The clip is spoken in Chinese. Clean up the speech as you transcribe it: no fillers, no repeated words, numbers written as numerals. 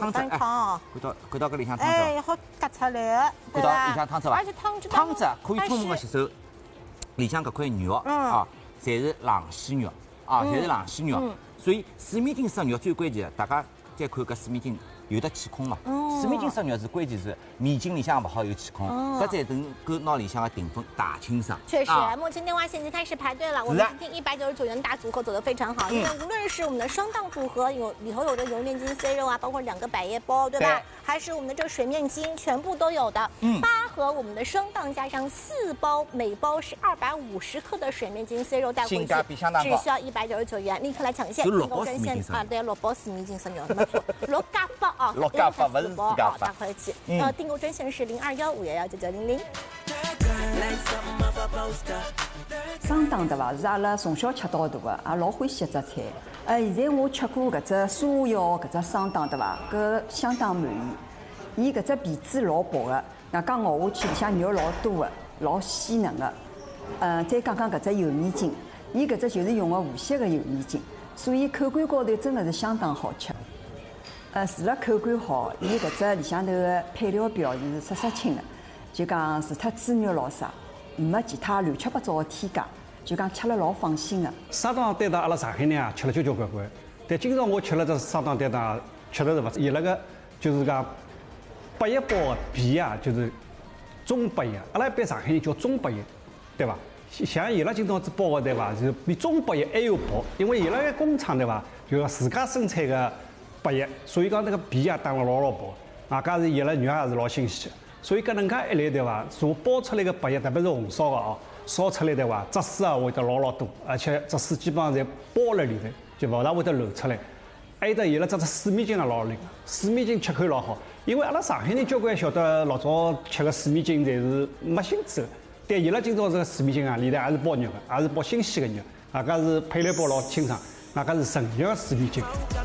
汤汁， 干汤， 看到搿里向汤哎， 汁， 好夹出来， 看到里向汤汁伐？ 而且汤汁可以充分的吸收里向搿块肉啊，侪是狼息肉啊，侪是狼息肉。所以水面筋杀肉最关键的，大家再看搿水面筋有得气孔嘛？水面筋杀肉是关键是面筋里向勿好有气孔，搿才能够拿里向的淀粉大清爽。 确实，目前电话现在开始排队了。我们今天199元大组合走得非常好，因为无论是我们的双档组合，里头有着油面筋 C 肉啊，包括2个百叶包，对吧？还是我们的这个水面筋，全部都有的。8盒我们的双档加上4包，每包是250克的水面筋 C 肉带回去， 性价比相当高， 只需要199元，立刻来抢线订购专线啊！对，6包水面筋3肉，没错，6加8啊 ，6加8不是4加8， 打回去。订购专线是0215119900。 双档对伐？是阿拉从小吃到大的，也老欢喜一只菜。现在我吃过搿只酥腰搿只双档对伐？搿相当满意。伊搿只皮子老薄的，外加咬下去里向肉老多的，老鲜嫩的。再讲讲搿只油面筋，伊搿只就是用的无锡的油面筋，所以口感高头真的是相当好吃。除了口感好，伊搿只里向头的配料表是色清的，就讲除脱猪肉咾啥，没其他乱七八糟的添加，就讲吃了老放心的。 双档担当阿拉上海人啊吃了交交关关，但今朝我吃了这双档担当，吃的是勿，伊那个就是讲百叶包的皮啊，就是中百叶，阿拉一般上海人叫中百叶，对伐？像伊拉今朝子包的对伐，是比中百叶还要薄，因为伊拉个工厂对伐，就要自家生产个百叶，所以讲那个皮啊打了老薄，外加是伊拉肉也是老新鲜，所以搿能介一来对伐，所包出来个百叶，特别是红烧个哦，烧出来对伐，汁水啊会得老多，而且汁水基本上侪包辣里头，就勿大会得流出来。还有得伊拉这只水面筋也老灵，水面筋吃口老好，因为阿拉上海人交关晓得老早吃个水面筋侪是没心子的，但伊拉今朝这个水面筋啊，里头也是包肉的，也是包新鲜的肉，外加是配料包老清爽，外加是纯肉的水面筋。